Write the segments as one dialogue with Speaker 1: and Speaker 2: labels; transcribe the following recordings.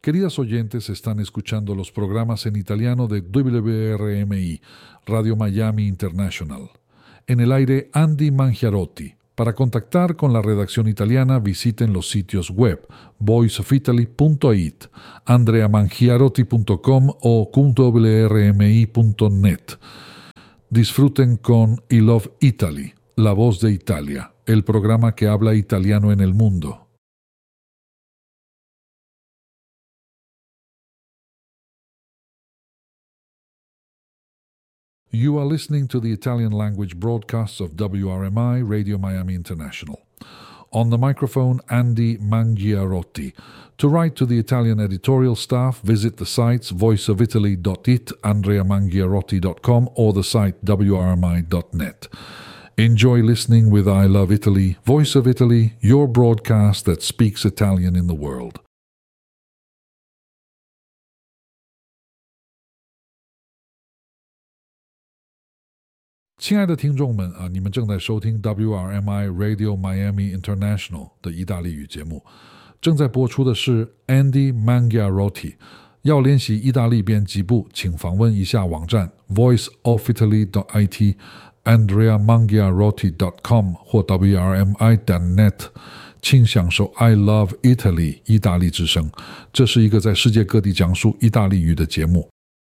Speaker 1: Queridas oyentes, están escuchando los programas en italiano de WRMI, Radio Miami International. En el aire, Andy Mangiarotti. Para contactar con la redacción italiana, visiten los sitios web voiceofitaly.it, andreamangiarotti.com o wrmi.net. Disfruten con I Love Italy, La Voz de Italia, el programa que habla italiano en el mundo. You are listening to the Italian language broadcasts of WRMI, Radio Miami International. On the microphone, Andy Mangiarotti. To write to the Italian editorial staff, visit the sites voiceofitaly.it, andreamangiarotti.com, or the site wrmi.net. Enjoy listening with I Love Italy, Voice of Italy, your broadcast that speaks Italian in the world. 亲爱的听众们你们正在收听 WRMI Radio Miami International 的意大利语节目，正在播出的是 Andy Mangiarotti。要练习意大利编辑部，请访问一下网站 voiceofitaly.it, andreamangiarotti.com 或 wrmi.net， 请享受 I Love Italy 意大利之声。这是一个在世界各地讲述意大利语的节目。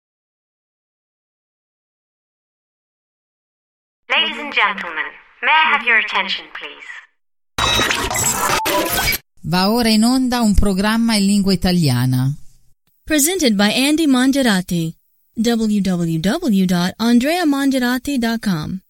Speaker 2: Ladies and gentlemen, may I have your attention, please?
Speaker 3: Va ora in onda un programma in lingua italiana.
Speaker 4: Presented by Andy Mangiarotti. www.andreamangiarotti.com